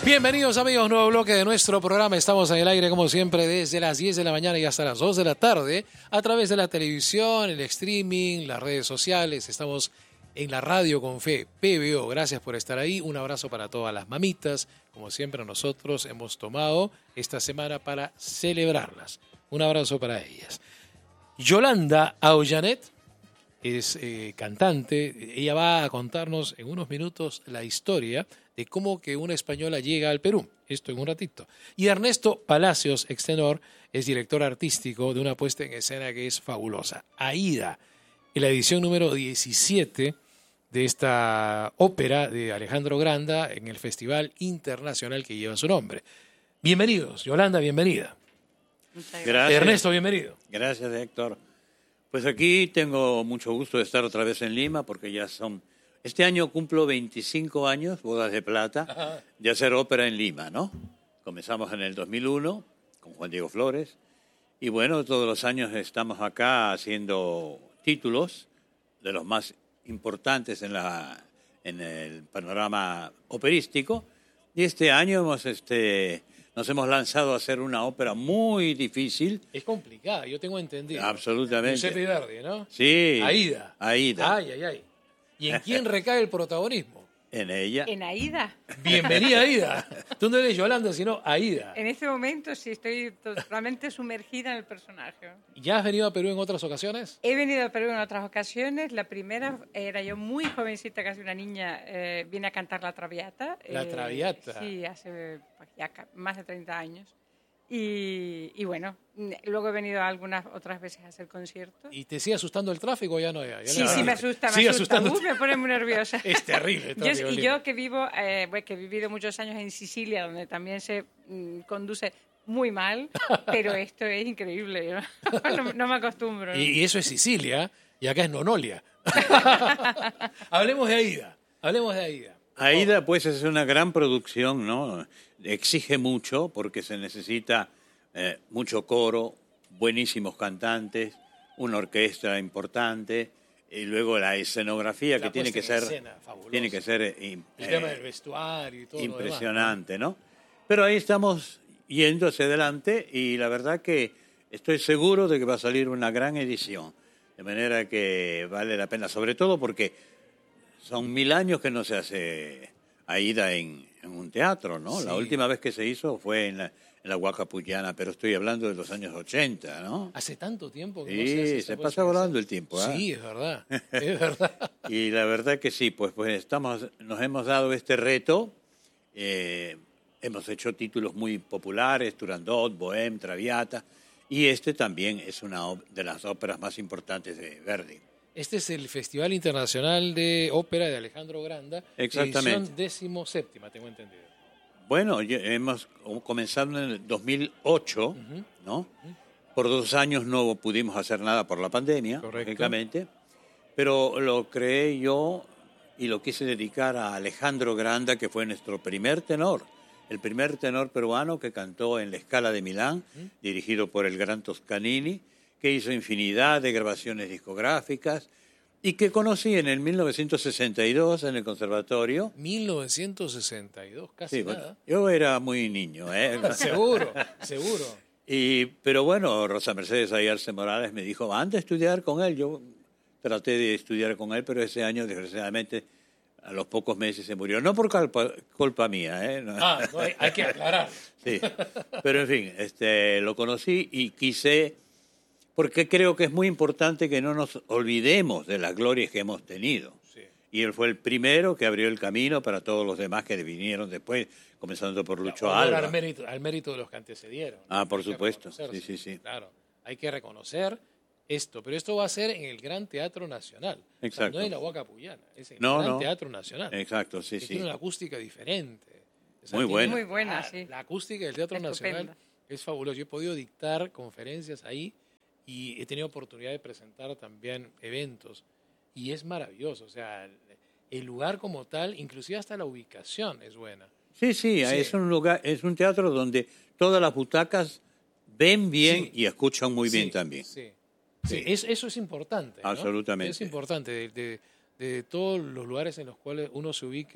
Bienvenidos amigos, nuevo bloque de nuestro programa. Estamos en el aire como siempre desde las 10 de la mañana y hasta las 2 de la tarde a través de la televisión, el streaming, las redes sociales. Estamos en la radio con fe, PBO. Gracias por estar ahí. Un abrazo para todas las mamitas. Como siempre nosotros hemos tomado esta semana para celebrarlas. Un abrazo para ellas. Yolanda Aullanet es cantante. Ella va a contarnos en unos minutos la historia de cómo que una española llega al Perú. Esto en un ratito. Y Ernesto Palacios, extenor, es director artístico de una puesta en escena que es fabulosa. Aída, en la edición número 17 de esta ópera de Alejandro Granda en el Festival Internacional que lleva su nombre. Bienvenidos, Yolanda, bienvenida. Gracias. Ernesto, bienvenido. Gracias, Héctor. Pues aquí tengo mucho gusto de estar otra vez en Lima porque ya son... Este año cumplo 25 años, bodas de plata, de hacer ópera en Lima, ¿no? Comenzamos en el 2001 con Juan Diego Flores y bueno, todos los años estamos acá haciendo títulos de los más importantes en el panorama operístico y este año nos hemos lanzado a hacer una ópera muy difícil. Es complicada, yo tengo entendido. Absolutamente. Giuseppe Verdi, ¿no? Sí. Aída. Aída. Ay, ay, ay. ¿Y en quién recae el protagonismo? En ella. En Aída. Bienvenida, Aída. Tú no eres Yolanda, sino Aída. En este momento sí estoy totalmente sumergida en el personaje. ¿Ya has venido a Perú en otras ocasiones? He venido a Perú en otras ocasiones. La primera era yo muy jovencita, casi una niña, vine a cantar La Traviata. La Traviata. Sí, hace ya más de 30 años. Y bueno, luego he venido algunas otras veces a hacer conciertos. ¿Y te sigue asustando el tráfico o ya no? Sí, me asusta. Me pone muy nerviosa. Es terrible el tráfico. Yo que vivo, que he vivido muchos años en Sicilia, donde también se conduce muy mal, pero esto es increíble. No me acostumbro. Y eso es Sicilia, y acá es Nonolia. Hablemos de Aída. Aída, pues, es una gran producción, ¿no? Exige mucho porque se necesita mucho coro, buenísimos cantantes, una orquesta importante y luego la escenografía que tiene que ser el tema del vestuario y todo impresionante, ¿no? Pero ahí estamos yendo hacia adelante y la verdad que estoy seguro de que va a salir una gran edición, de manera que vale la pena, sobre todo porque son 1000 años que no se hace Aída en un teatro, ¿no? Sí. La última vez que se hizo fue en la Huacapuyana, pero estoy hablando de los años 80, ¿no? Hace tanto tiempo que sí, no se hace. Sí, se pasa volando el tiempo, ¿eh? Sí, es verdad, es verdad. Y la verdad que sí, pues nos hemos dado este reto. Hemos hecho títulos muy populares, Turandot, Bohème, Traviata, y este también es una de las óperas más importantes de Verdi. Este es el Festival Internacional de Ópera de Alejandro Granda, exactamente. Edición 17ª, tengo entendido. Bueno, hemos comenzado en el 2008, ¿no? Por 2 años no pudimos hacer nada por la pandemia, lógicamente, pero lo creé yo y lo quise dedicar a Alejandro Granda, que fue nuestro primer tenor, el primer tenor peruano que cantó en la Scala de Milán, dirigido por el gran Toscanini, que hizo infinidad de grabaciones discográficas y que conocí en el 1962 en el conservatorio. 1962, casi sí, nada. Bueno, yo era muy niño, ¿eh? Seguro. Pero bueno, Rosa Mercedes Ayarse Morales me dijo, anda a estudiar con él. Yo traté de estudiar con él, pero ese año, desgraciadamente, a los pocos meses se murió. No por culpa mía, ¿eh? No. No, hay que aclarar. Sí, pero en fin, lo conocí y quise... Porque creo que es muy importante que no nos olvidemos de las glorias que hemos tenido. Sí. Y él fue el primero que abrió el camino para todos los demás que vinieron después, comenzando por Lucho Alba. Al mérito de los que antecedieron. Por supuesto. Sí. Claro, hay que reconocer esto. Pero esto va a ser en el Gran Teatro Nacional. Exacto. O sea, no en la Huacapuyana, es en el Gran Teatro Nacional. Exacto, sí. Tiene una acústica diferente. Muy buena. Muy buena, sí. La acústica del Teatro Nacional es fabulosa. Yo he podido dictar conferencias ahí y he tenido oportunidad de presentar también eventos y es maravilloso, o sea, el lugar como tal, inclusive hasta la ubicación es buena. Sí, es un lugar, es un teatro donde todas las butacas ven bien y escuchan muy bien también. Sí. Eso es importante, ¿no? Absolutamente. Es importante de todos los lugares en los cuales uno se ubica,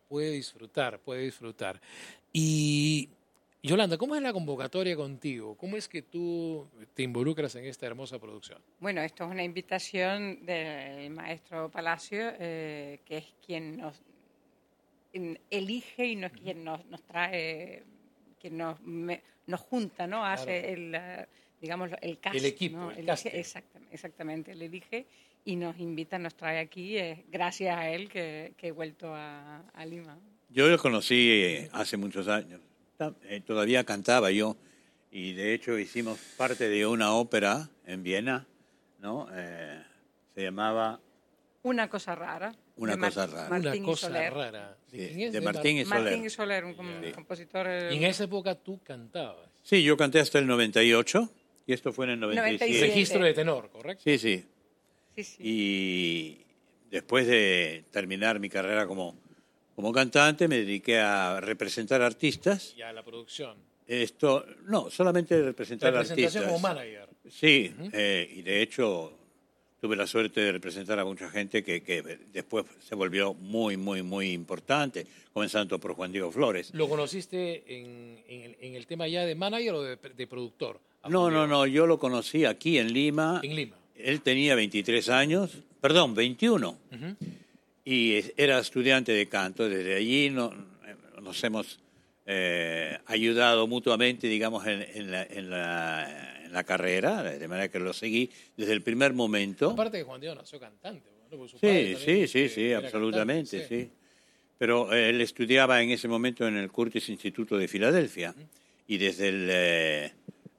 puede disfrutar, puede disfrutar. Y Yolanda, ¿cómo es la convocatoria contigo? ¿Cómo es que tú te involucras en esta hermosa producción? Bueno, esto es una invitación del maestro Palacio, que es quien nos elige y no es quien nos trae, quien nos junta, ¿no? Claro. Hace digamos, el cast, El equipo, ¿no? el casting. Exactamente, él elige y nos invita, nos trae aquí. Gracias a él que he vuelto a Lima. Yo lo conocí hace muchos años. Todavía cantaba yo y de hecho hicimos parte de una ópera en Viena, ¿no? Se llamaba Una cosa rara. Una de cosa rara. Martín Una cosa Soler. rara. Sí, quién es? de Martín y Soler. Martín Soler, un compositor. Y en esa época tú cantabas. Sí, yo canté hasta el 98 y esto fue en el 97. 97. Registro de tenor, ¿correcto? Sí, sí. Sí, sí. Y después de terminar mi carrera como cantante, me dediqué a representar artistas. Y a la producción. Esto, no, solamente representar Representación artistas. como manager. Sí, y de hecho tuve la suerte de representar a mucha gente que después se volvió muy, muy, muy importante, comenzando por Juan Diego Flores. ¿Lo conociste en el tema ya de manager o de productor? No, yo lo conocí aquí en Lima. En Lima. Él tenía 23 años, perdón, 21. Ujú. Y era estudiante de canto. Desde allí nos hemos ayudado mutuamente, digamos, en la carrera, de manera que lo seguí desde el primer momento. Aparte que Juan Diego nació cantante. ¿No? Porque su padre también, Sí, era absolutamente, cantante, sí. Pero él estudiaba en ese momento en el Curtis Instituto de Filadelfia y desde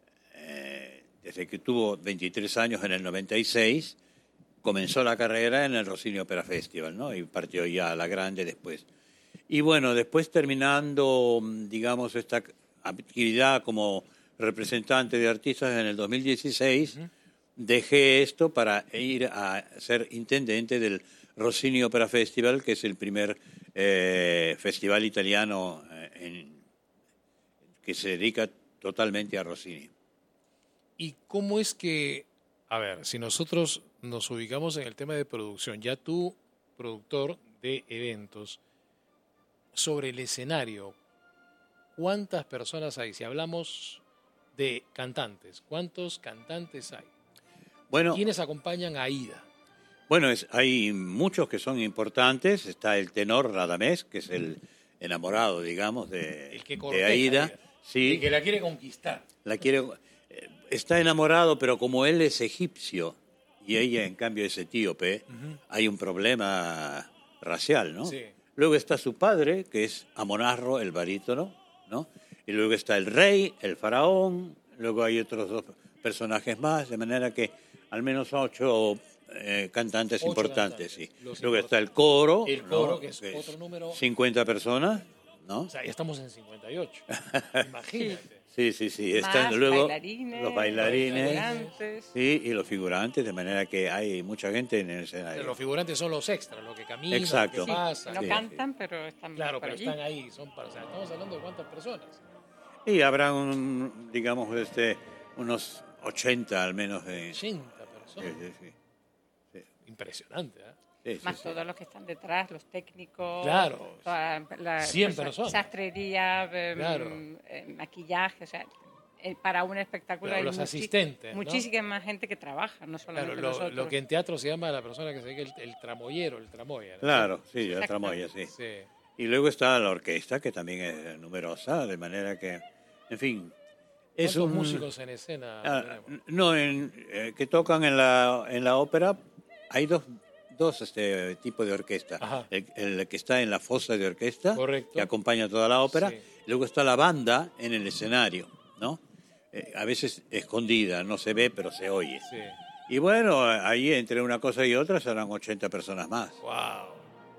que tuvo 23 años en el 96 comenzó la carrera en el Rossini Opera Festival, ¿no? Y partió ya a la grande después. Y bueno, después terminando, digamos, esta actividad como representante de artistas en el 2016, dejé esto para ir a ser intendente del Rossini Opera Festival, que es el primer festival italiano que se dedica totalmente a Rossini. ¿Y cómo es que, a ver, si nosotros nos ubicamos en el tema de producción, ya tú, productor de eventos, sobre el escenario, ¿cuántas personas hay? Si hablamos de cantantes, ¿cuántos cantantes hay? Bueno, ¿Quiénes acompañan a Aida? Bueno, hay muchos que son importantes. Está el tenor Radamés, que es el enamorado, digamos, El que de corteja a Aida. Sí, el que la quiere conquistar. está enamorado, pero como él es egipcio y ella, en cambio, es etíope, hay un problema racial, ¿no? Sí. Luego está su padre, que es Amonarro, el barítono, ¿no? Y luego está el rey, el faraón. Luego hay otros dos personajes más, de manera que al menos 8 cantantes 8 importantes, cantantes, sí. los Luego importantes. está el coro, El coro, ¿no? que es otro número. 50 personas, ¿no? O sea, ya estamos en 58. Imagínate. Sí. Están Más luego bailarines, los bailarines, figurantes. sí, y los figurantes, de manera que hay mucha gente en el escenario. Los figurantes son los extras, los que caminan, Exacto. los que Sí, pasan. no Sí, cantan, pero están Claro, por pero allí. están ahí. O sea, estamos hablando de cuántas personas. Y habrá, digamos, unos 80 al menos. 80 personas. Sí. Impresionante, ¿eh? Sí, Más sí. todos los que están detrás, los técnicos. Claro. toda 100 personas. Sastrería, Claro. maquillaje, o sea, para un espectáculo Claro, hay los asistentes, ¿no? muchísima más gente que trabaja, no solamente Claro, nosotros. lo que en teatro se llama la persona que se dedica el tramoyero, el tramoya. ¿no? Claro, sí, la Exactamente. tramoya, sí. Sí. Y luego está la orquesta, que también es numerosa, de manera que, en fin, es ¿Cuántos un... músicos en escena tenemos? No, que tocan en la ópera, hay dos tipos de orquesta. Ajá. El que está en la fosa de orquesta, Correcto. que acompaña toda la ópera. Sí. Luego está la banda en el escenario, ¿no? A veces escondida, no se ve, pero se oye. Sí. Y bueno, ahí entre una cosa y otra serán 80 personas más. Wow.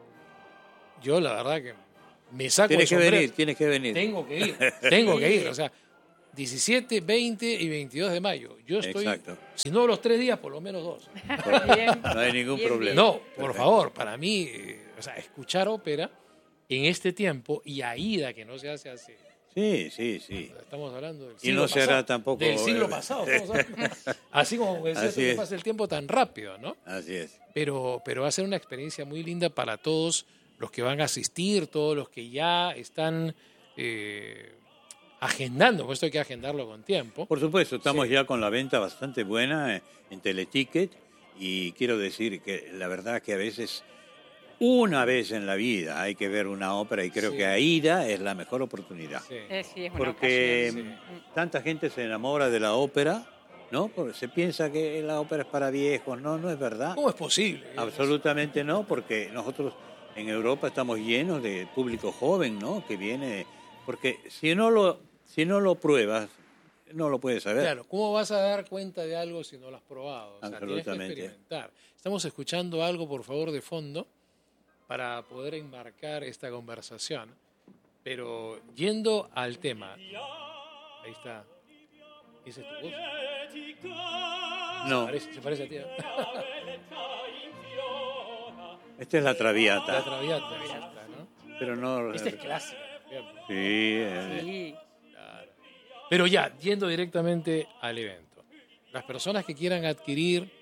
Yo la verdad que me saco Tienes el que sombrero. venir, tienes que venir. Tengo que ir. O sea, 17, 20 y 22 de mayo. Yo estoy, Exacto. si no los 3 días, por lo menos 2. Bien, No hay ningún bien, problema. No, por Perfecto. favor, para mí, o sea, escuchar ópera en este tiempo y Aida, que no se hace así. Sí. Estamos hablando del Y siglo no se hará pasado, tampoco, del siglo pasado. Estamos hablando. Así como decías, Así que es. pasa el tiempo tan rápido, ¿no? Así es. Pero va a ser una experiencia muy linda para todos los que van a asistir, todos los que ya están agendando, pues esto hay que agendarlo con tiempo. Por supuesto, estamos Sí. ya con la venta bastante buena en Teleticket y quiero decir que la verdad que a veces, una vez en la vida hay que ver una ópera y creo Sí. que Aida es la mejor oportunidad. Sí, es una Porque ocasión. tanta gente se enamora de la ópera, ¿no? Porque se piensa que la ópera es para viejos, no, no es verdad. ¿Cómo es posible? Absolutamente no, porque nosotros en Europa estamos llenos de público joven, ¿no? Que viene, porque si no lo pruebas, no lo puedes saber. Claro, ¿cómo vas a dar cuenta de algo si no lo has probado? O sea, tienes que Absolutamente. experimentar. Estamos escuchando algo, por favor, de fondo, para poder enmarcar esta conversación. Pero yendo al tema, ahí está. ¿Esa es tu voz? No, Se parece a ti. ¿eh? esta es la La Traviata, Traviata, esta, ¿no? pero no... Esta es clásica. fíjate. Sí, Sí. Claro. Pero ya, yendo directamente al evento. Las personas que quieran adquirir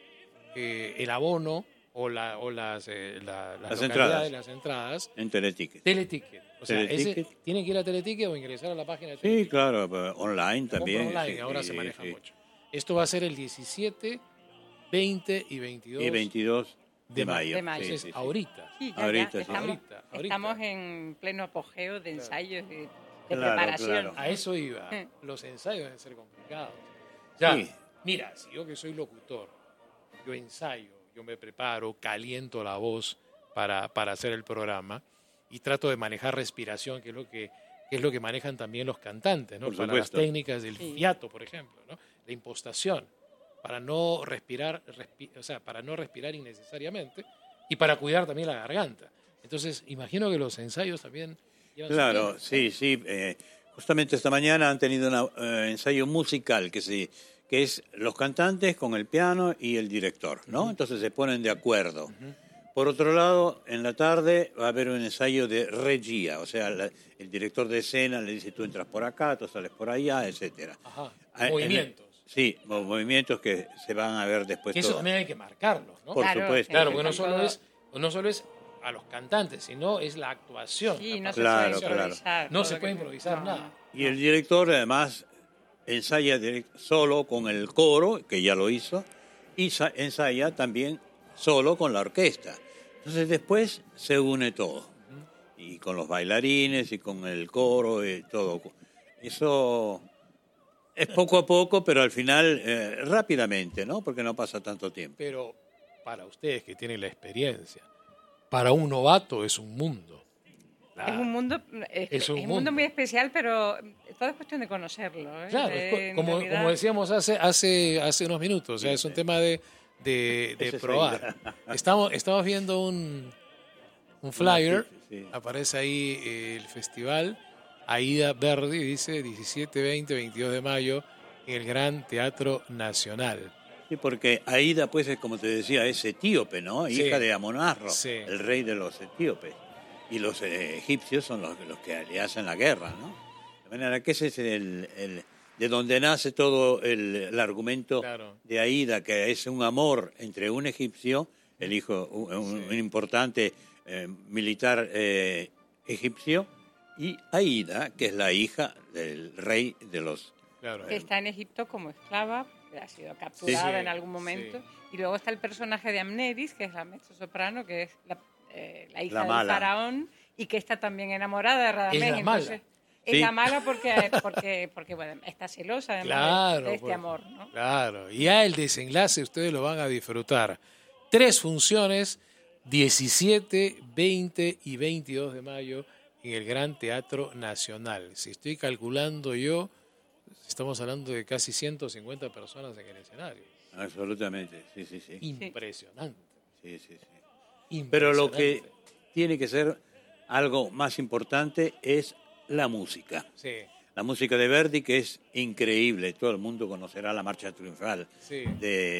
el abono o las localidades, entradas. las entradas, en Teleticket. Teleticket. O sea, Teleticket. tienen que ir a Teleticket o ingresar a la página de Sí, Teleticket. claro, online Compra también. online, sí, ahora sí, se maneja sí. mucho. Esto va a ser el 17, 20 y 22 Y 22 de de mayo. De mayo. Sí, Entonces, sí, sí. ahorita. Sí, Ahorita, sí. estamos, Ahorita. estamos en pleno apogeo de ensayos de Claro, preparación. claro. A eso iba. Los ensayos deben ser complicados. Ya, Sí. mira, si yo que soy locutor, yo ensayo, yo me preparo, caliento la voz para hacer el programa y trato de manejar respiración, que es lo que manejan también los cantantes, ¿no? Por Para las supuesto. técnicas del Sí. fiato, por ejemplo, ¿no? La impostación, para no respirar, o sea, para no respirar innecesariamente y para cuidar también la garganta. Entonces, imagino que los ensayos también llevan su Claro, tiempo. sí, sí. Justamente esta mañana han tenido un ensayo musical que es los cantantes con el piano y el director, ¿no? Entonces se ponen de acuerdo. Por otro lado, en la tarde va a haber un ensayo de regia, o sea, el director de escena le dice tú entras por acá, tú sales por allá, etcétera. Ajá, Ah, movimientos. Sí, movimientos que se van a ver después. Que eso todos. también hay que marcarlos, ¿no? Por Claro, supuesto. Claro, sí, porque todo. no solo es a los cantantes, sino es la actuación. Sí, la no se Claro, puede claro. improvisar. No todo se lo puede que- improvisar no, nada. Y el director además ensaya solo con el coro, que ya lo hizo, y ensaya también solo con la orquesta. Entonces después se une todo, y con los bailarines y con el coro y todo. Eso es poco a poco, pero al final rápidamente, ¿no? Porque no pasa tanto tiempo. Pero para ustedes que tienen la experiencia, para un novato es un mundo. Es un mundo, Es un mundo mundo. muy especial, pero todo es cuestión de conocerlo. ¿eh? Claro, En como realidad, decíamos hace unos minutos, o sea, es un tema de Ese es probar. Estamos viendo un flyer, Sí. aparece ahí el festival, Aida Verdi, dice 17, 20, 22 de mayo, en el Gran Teatro Nacional. Sí, porque Aida, pues, como te decía, es etíope, ¿no? Sí. Hija de Amonarro, Sí. el rey de los etíopes. Y los egipcios son los que le hacen la guerra, ¿no? De manera que ese es de donde nace todo el argumento Claro. de Aida, que es un amor entre un egipcio, el hijo, un importante militar egipcio, y Aida, que es la hija del rey de los... Claro. que está en Egipto como esclava, que ha sido capturada Sí, en algún momento. sí. Y luego está el personaje de Amneris, que es la mezzosoprano, que es la hija La del mala. faraón y que está también enamorada de Radamés. Es la mala. Entonces, es Sí. la mala porque bueno, está celosa además Claro, de este pues, amor, ¿no? Claro, y ya el desenlace ustedes lo van a disfrutar. 3 funciones, 17, 20 y 22 de mayo en el Gran Teatro Nacional. Si estoy calculando yo, estamos hablando de casi 150 personas en el escenario. Absolutamente, sí, sí, sí. Impresionante. Sí, sí, sí. Pero lo que tiene que ser algo más importante es la música. Sí, La música de Verdi, que es increíble. Todo el mundo conocerá la marcha triunfal sí. de